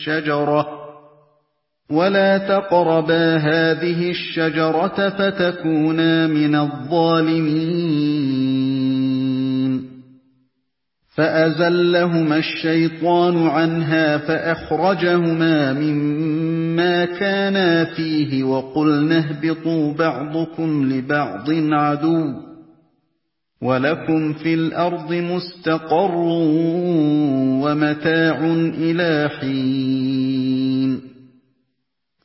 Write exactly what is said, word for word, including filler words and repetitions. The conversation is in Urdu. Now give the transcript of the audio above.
الشجرة ولا تقربا هذه الشجرة فتكونا من الظالمين فأزلهما الشيطان عنها فأخرجهما مما كانا فيه وقلنا اهبطوا بعضكم لبعض عدو ولكم في الأرض مستقر ومتاع إلى حين